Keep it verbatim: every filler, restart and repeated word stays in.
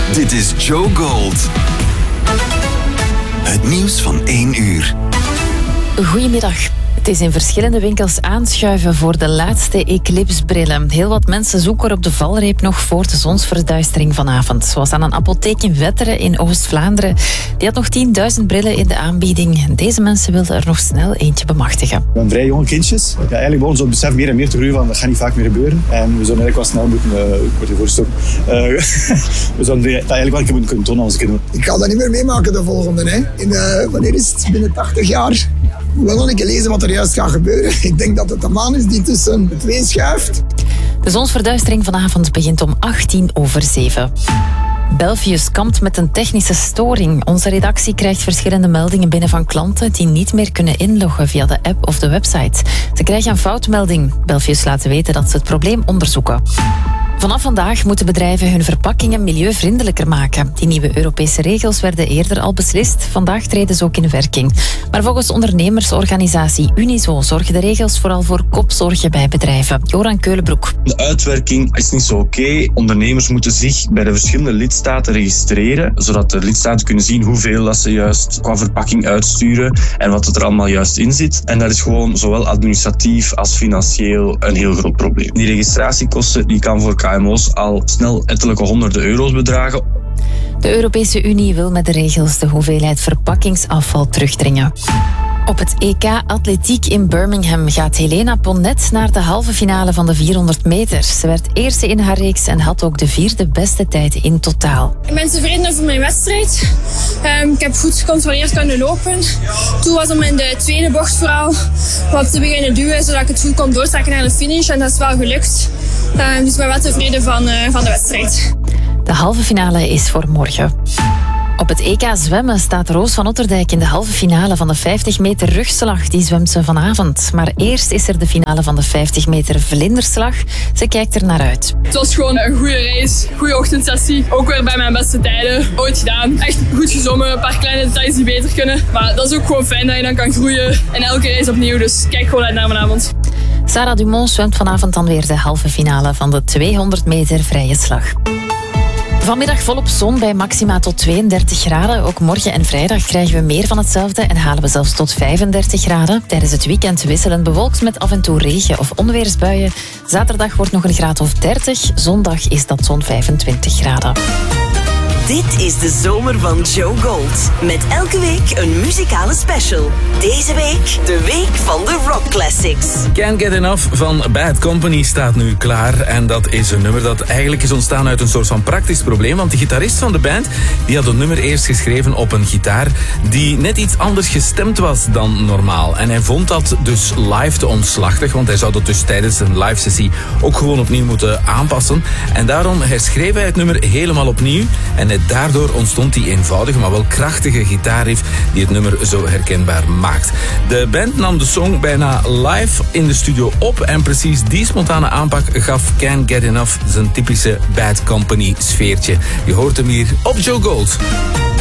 Dit is Joe Gold. Het nieuws van één uur. Goedemiddag. Het is in verschillende winkels aanschuiven voor de laatste Eclipse-brillen. Heel wat mensen zoeken op de valreep nog voor de zonsverduistering vanavond. Zoals aan een apotheek in Wetteren in Oost-Vlaanderen. Die had nog tienduizend brillen in de aanbieding. Deze mensen wilden er nog snel eentje bemachtigen. We hebben vrij jonge kindjes. Ja, eigenlijk begon zo'n besef meer en meer te groeien van dat gaat niet vaak meer gebeuren. En we zouden eigenlijk wel snel moeten... Uh, ik word hiervoor gestopt. Uh, we zouden dat eigenlijk wel een keer moeten kunnen tonen als ik het doe. Ik ga dat niet meer meemaken de volgende. Hè. In, uh, wanneer is het? Binnen tachtig jaar. We willen nog een keer lezen wat er juist gaat gebeuren. Ik denk dat het de maan is die tussen de twee schuift. De zonsverduistering vanavond begint om achttien over zeven. Belfius kampt met een technische storing. Onze redactie krijgt verschillende meldingen binnen van klanten die niet meer kunnen inloggen via de app of de website. Ze krijgen een foutmelding. Belfius laat weten dat ze het probleem onderzoeken. Vanaf vandaag moeten bedrijven hun verpakkingen milieuvriendelijker maken. Die nieuwe Europese regels werden eerder al beslist. Vandaag treden ze ook in werking. Maar volgens ondernemersorganisatie Unizo zorgen de regels vooral voor kopzorgen bij bedrijven. Joran Keulenbroek. De uitwerking is niet zo oké. Okay. Ondernemers moeten zich bij de verschillende lidstaten registreren, zodat de lidstaten kunnen zien hoeveel dat ze juist qua verpakking uitsturen en wat er allemaal juist in zit. En dat is gewoon zowel administratief als financieel een heel groot probleem. Die registratiekosten die kan voor K M O's al snel ettelijke honderden euro's bedragen. De Europese Unie wil met de regels de hoeveelheid verpakkingsafval terugdringen. Op het E K Atletiek in Birmingham gaat Helena Ponnet naar de halve finale van de vierhonderd meter. Ze werd eerste in haar reeks en had ook de vierde beste tijd in totaal. Ik ben tevreden over mijn wedstrijd. Um, ik heb goed gecontroleerd kunnen lopen. Toen was om in de tweede bocht vooral wat te beginnen duwen, zodat ik het goed kon doortrekken naar de finish. En dat is wel gelukt. Um, dus ik ben wel tevreden van, uh, van de wedstrijd. De halve finale is voor morgen. Op het E K zwemmen staat Roos van Otterdijk in de halve finale van de vijftig meter rugslag. Die zwemt ze vanavond. Maar eerst is er de finale van de vijftig meter vlinderslag. Ze kijkt er naar uit. Het was gewoon een goede race, goede ochtendsessie. Ook weer bij mijn beste tijden ooit gedaan. Echt goed gezwommen, een paar kleine details die beter kunnen. Maar dat is ook gewoon fijn dat je dan kan groeien. En elke race opnieuw, dus kijk gewoon uit naar vanavond. Sarah Dumont zwemt vanavond dan weer de halve finale van de tweehonderd meter vrije slag. Vanmiddag volop zon bij maxima tot tweeëndertig graden. Ook morgen en vrijdag krijgen we meer van hetzelfde en halen we zelfs tot vijfendertig graden. Tijdens het weekend wisselend bewolkt met af en toe regen of onweersbuien. Zaterdag wordt nog een graad of dertig. Zondag is dat zo'n vijfentwintig graden. Dit is de zomer van Joe Gold. Met elke week een muzikale special. Deze week de week van de rock classics. Can't Get Enough van Bad Company staat nu klaar. En dat is een nummer dat eigenlijk is ontstaan uit een soort van praktisch probleem. Want de gitarist van de band die had het nummer eerst geschreven op een gitaar die net iets anders gestemd was dan normaal. En hij vond dat dus live te omslachtig. Want hij zou dat dus tijdens een live sessie ook gewoon opnieuw moeten aanpassen. En daarom herschreef hij het nummer helemaal opnieuw. En daardoor ontstond die eenvoudige, maar wel krachtige gitaarriff die het nummer zo herkenbaar maakt. De band nam de song bijna live in de studio op en precies die spontane aanpak gaf Can't Get Enough zijn typische Bad Company sfeertje. Je hoort hem hier op Joe Gold.